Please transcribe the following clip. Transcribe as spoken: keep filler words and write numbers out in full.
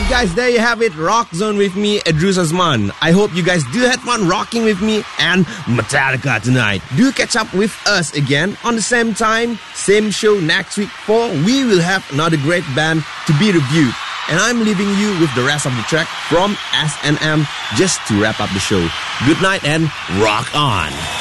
guys, there you have it. Rock Zone with me, Idris Osman. I hope you guys do have fun rocking with me and Metallica tonight. Do catch up with us again on the same time, same show next week, for we will have another great band to be reviewed. And I'm leaving you with the rest of the track from S and M just to wrap up the show. Good night and rock on.